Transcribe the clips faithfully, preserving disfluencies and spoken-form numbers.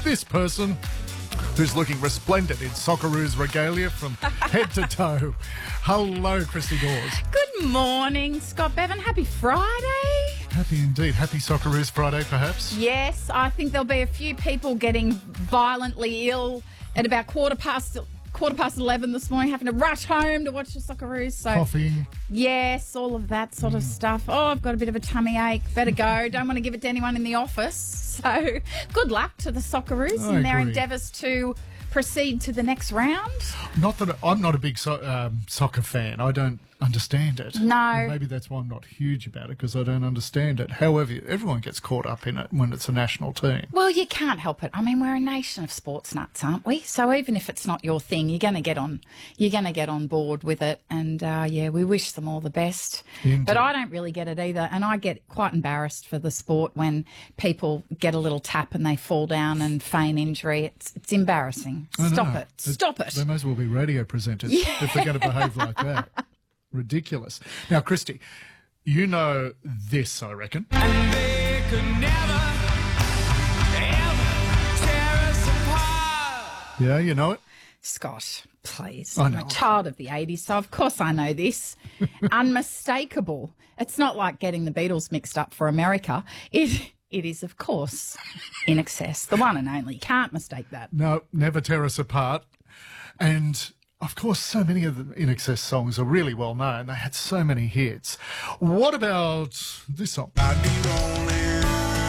this person who's looking resplendent in Socceroos regalia from head to toe. Hello, Christy Dawes. Good morning, Scott Bevan. Happy Friday. Happy indeed. Happy Socceroos Friday, perhaps? Yes, I think there'll be a few people getting violently ill at about quarter past quarter past eleven this morning, having to rush home to watch the Socceroos. So, Coughing. yes, all of that sort of stuff. Oh, I've got a bit of a tummy ache. Better go. Don't want to give it to anyone in the office. So, good luck to the Socceroos I in their agree. endeavours to proceed to the next round. Not that I'm not a big so, um, soccer fan. I don't understand it. No. And maybe that's why I'm not huge about it, because I don't understand it. However, everyone gets caught up in it when it's a national team. Well, you can't help it. I mean, we're a nation of sports nuts, aren't we? So even if it's not your thing, you're going to get on. You're going to get on board with it, and uh, yeah, we wish them all the best. Indeed. But I don't really get it either, and I get quite embarrassed for the sport when people get a little tap and they fall down and feign injury. It's it's embarrassing. I Stop know. it. Stop it. They may as well be radio presenters if they're going to behave like that. Ridiculous. Now, Christy, you know this, I reckon. And they could never, ever tear us apart. Yeah, you know it? Scott, please. I I'm know. a child of the eighties, so of course I know this. Unmistakable. It's not like getting the Beatles mixed up for America. It it is, of course, In Excess, the one and only. Can't mistake that. No, never tear us apart. And of course, so many of the In Excess songs are really well known. They had so many hits. What about this song? I'd be rolling,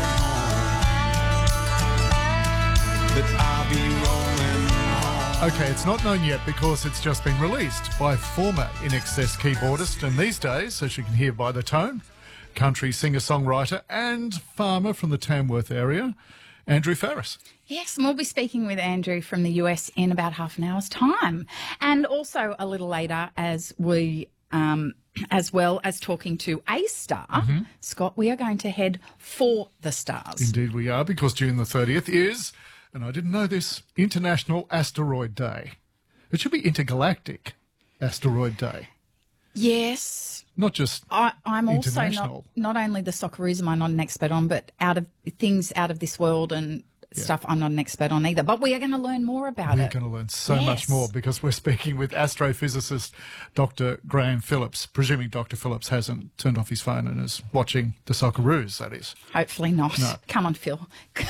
that I'll be rolling. Okay, it's not known yet because it's just been released by former In Excess keyboardist, and these days, as you can hear by the tone, country singer-songwriter and farmer from the Tamworth area, Andrew Farris. Yes, and we'll be speaking with Andrew from the U S in about half an hour's time. And also a little later, as we, um, as well as talking to a star, Mm-hmm. Scott, we are going to head for the stars. Indeed we are, because June the thirtieth is, and I didn't know this, International Asteroid Day. It should be Intergalactic Asteroid Day, Yes. not just I, I'm also not, international. not only the Socceroos am I not an expert on, but out of things out of this world and stuff I'm not an expert on either. But we are going to learn more about We're it. going to learn so Yes. much more because we're speaking with astrophysicist Doctor Graham Phillips, presuming Doctor Phillips hasn't turned off his phone and is watching the Socceroos, that is. Hopefully not. No. Come on, Phil.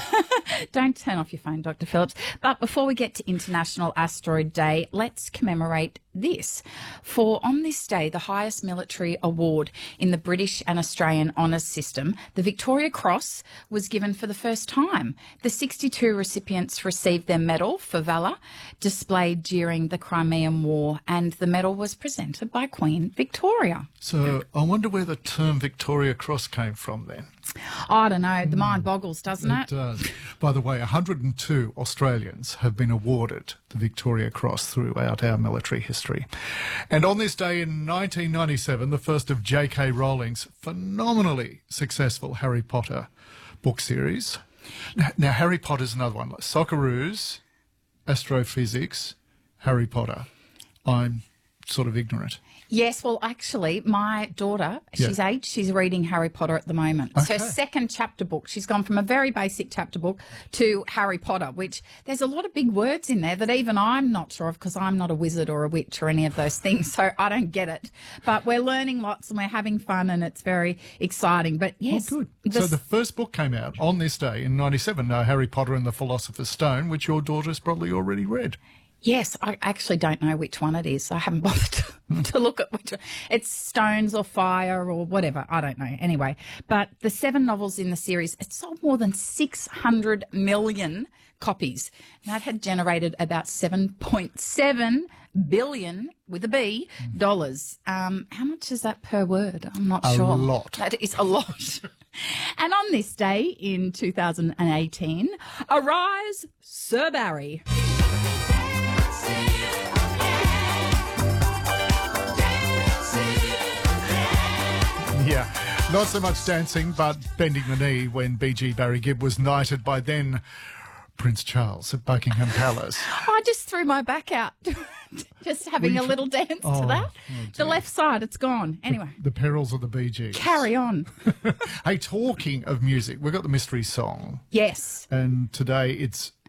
Don't turn off your phone, Doctor Phillips. But before we get to International Asteroid Day, let's commemorate this. For on this day, the highest military award in the British and Australian honours system, the Victoria Cross, was given for the first time. The sixty-two recipients received their medal for valour displayed during the Crimean War, and the medal was presented by Queen Victoria. So I wonder where the term Victoria Cross came from then. I don't know. The mind boggles, doesn't It it? does. By the way, one hundred and two Australians have been awarded the Victoria Cross throughout our military history. And on this day in nineteen ninety-seven, the first of J K Rowling's phenomenally successful Harry Potter book series. Now, now Harry Potter's another one. Like Socceroos, astrophysics, Harry Potter. I'm sort of ignorant. Yes, well, actually, my daughter, she's Yeah. eight, she's reading Harry Potter at the moment. It's her Okay. second chapter book. She's gone from a very basic chapter book to Harry Potter, which there's a lot of big words in there that even I'm not sure of because I'm not a wizard or a witch or any of those things, so I don't get it. But we're learning lots and we're having fun and it's very exciting. But yes, Oh, good. the So the first book came out on this day in ninety-seven, uh, Harry Potter and the Philosopher's Stone, which your daughter's probably already read. Yes, I actually don't know which one it is. I haven't bothered to, to look at which one. It's Stones or Fire or whatever. I don't know. Anyway, but the seven novels in the series, it sold more than six hundred million copies. And that had generated about seven point seven billion, with a B, dollars. Um, how much is that per word? I'm not A sure. lot. That is a lot. And on this day in two thousand eighteen, arise, Sir Barry. Yeah, not so much dancing, but bending the knee when B G Barry Gibb was knighted by then Prince Charles at Buckingham Palace. I just threw my back out, just having Well, a you little dance oh, to that. oh the dear. left side, it's gone. Anyway, The perils of the Bee Gees. carry on. Hey, talking of music, we've got the mystery song, Yes. and today it's